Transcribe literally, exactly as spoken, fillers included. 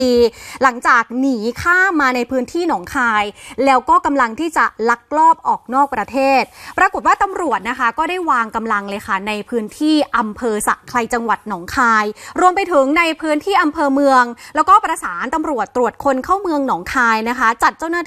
หลังจากหนีข้ามมาในพื้นที่หนองคายแล้วก็กำลังที่จะลักลอบออกนอกประเทศปรากฏว่าตำรวจนะคะก็ได้วางกำลังเลยค่ะในพื้นที่อำเภอสะไครจังหวัดหนองคายรวมไปถึงในพื้นที่อำเภอเมืองแล้วก็ประสานตำรวจตรวจคนเข้าเมืองหนองคายนะคะจัดเจ้าหน้า